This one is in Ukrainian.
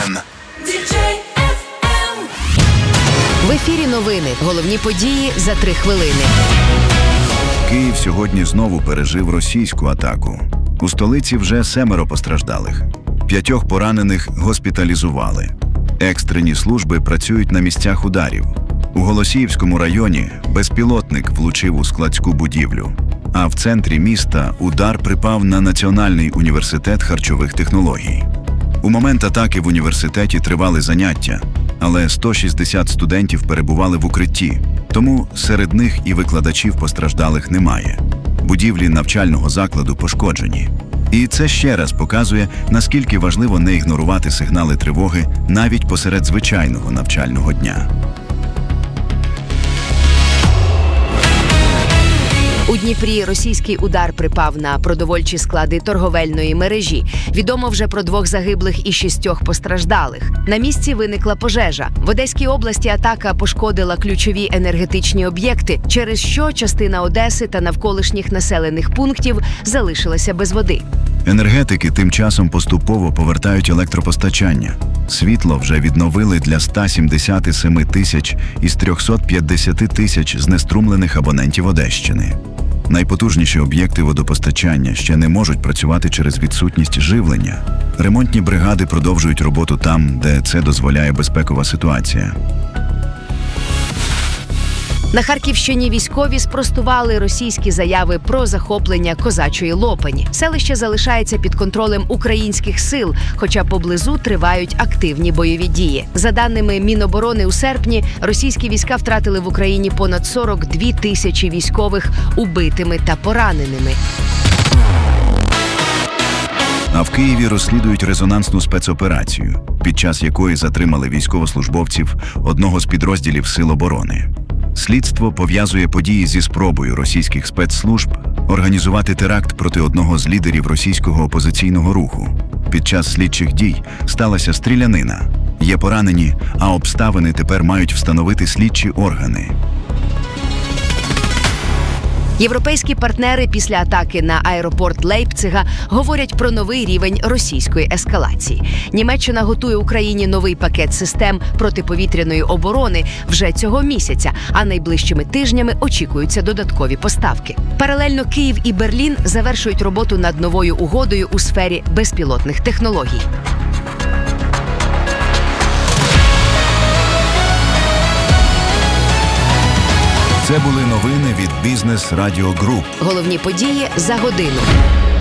FM. В ефірі новини. Головні події за 3 хвилини. Київ сьогодні знову пережив російську атаку. У столиці вже 7 постраждалих. 5 поранених госпіталізували. Екстрені служби працюють на місцях ударів. У Голосіївському районі безпілотник влучив у складську будівлю. А в центрі міста удар припав на Національний університет харчових технологій. У момент атаки в університеті тривали заняття, але 160 студентів перебували в укритті, тому серед них і викладачів постраждалих немає. Будівлі навчального закладу пошкоджені. І це ще раз показує, наскільки важливо не ігнорувати сигнали тривоги навіть посеред звичайного навчального дня. У Дніпрі російський удар припав на продовольчі склади торговельної мережі. Відомо вже про 2 загиблих і 6 постраждалих. На місці виникла пожежа. В Одеській області атака пошкодила ключові енергетичні об'єкти, через що частина Одеси та навколишніх населених пунктів залишилася без води. Енергетики тим часом поступово повертають електропостачання. Світло вже відновили для 177 тисяч із 350 тисяч знеструмлених абонентів Одещини. Найпотужніші об'єкти водопостачання ще не можуть працювати через відсутність живлення. Ремонтні бригади продовжують роботу там, де це дозволяє безпекова ситуація. На Харківщині військові спростували російські заяви про захоплення Козачої Лопані. Селище залишається під контролем українських сил, хоча поблизу тривають активні бойові дії. За даними Міноборони, у серпні російські війська втратили в Україні понад 42 тисячі військових убитими та пораненими. А в Києві розслідують резонансну спецоперацію, під час якої затримали військовослужбовців одного з підрозділів Сил оборони. Слідство пов'язує події зі спробою російських спецслужб організувати теракт проти одного з лідерів російського опозиційного руху. Під час слідчих дій сталася стрілянина. Є поранені, а обставини тепер мають встановити слідчі органи. Європейські партнери після атаки на аеропорт Лейпцига говорять про новий рівень російської ескалації. Німеччина готує Україні новий пакет систем протиповітряної оборони вже цього місяця, а найближчими тижнями очікуються додаткові поставки. Паралельно Київ і Берлін завершують роботу над новою угодою у сфері безпілотних технологій. Це були новини від Бізнес Радіо Груп. Головні події за годину.